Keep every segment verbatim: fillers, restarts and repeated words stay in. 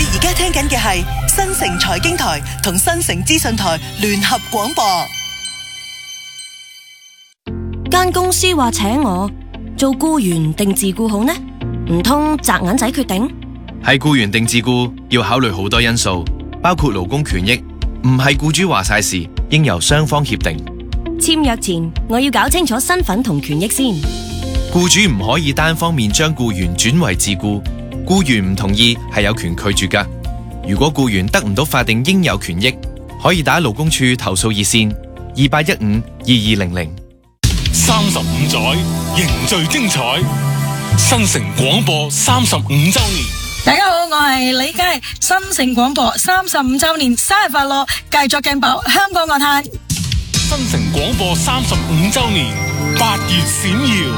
而家聽緊嘅係新城財經台同新城資訊台聯合廣播。 間公司話請我做僱員定自僱好呢？唔通擲銀仔決定？ 係僱員定自僱要考慮好多因素，包括勞工權益，唔係僱主話晒事，應由雙方協定。 簽約前我要搞清楚身份同權益先。 僱主唔可以單方面將僱員轉為自僱，僱員唔同意係有權拒絕㗎。如果僱員得唔到法定應有權益，可以打勞工處投訴熱線二八一五二二零零。 三十五載凝聚精彩，新城廣播三十五周年。 大家好，我係李佳，新城廣播三十五周年生日快樂，繼續勁爆香港樂壇。 新城廣播三十五周年，八月閃耀。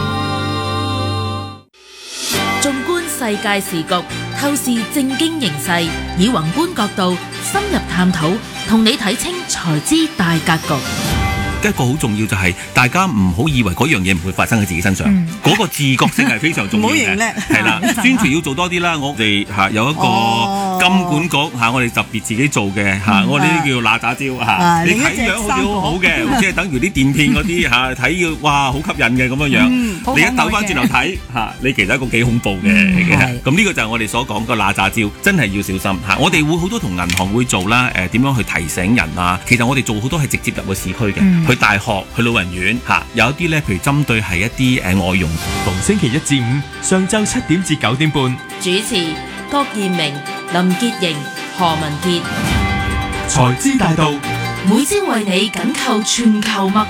縱觀世界時局，透視政經形勢，以宏觀角度深入探討，同你睇清財資大格局。 一個好重要就係大家唔好以為嗰樣嘢唔會發生喺自己身上，嗰、嗯、個自覺性係非常重要嘅。係啦，宣傳要做多啲啦。我哋嚇有一個金管局嚇、哦，我哋特別自己做嘅嚇、嗯，我哋啲叫嗱喳招嚇、啊。你睇樣好似好好嘅，好似係等於啲電片嗰啲嚇，睇要哇好吸引嘅咁樣樣。嗯、你一抖翻轉頭睇嚇，你其實一個幾恐怖嘅。咁、嗯、呢個就係我哋所講個嗱喳招，真係要小心嚇。我哋會好多同銀行會做啦，誒、呃、點樣去提醒人啊？其實我哋做好多係直接入去市區嘅。嗯去大學、去老人院嚇，有一啲咧，譬如針對係一啲誒外傭。 逢星期一至五上晝七點至九點半， 主持郭燕明、林潔瑩、何文傑， 財資大道， 每朝為你緊扣全球脈。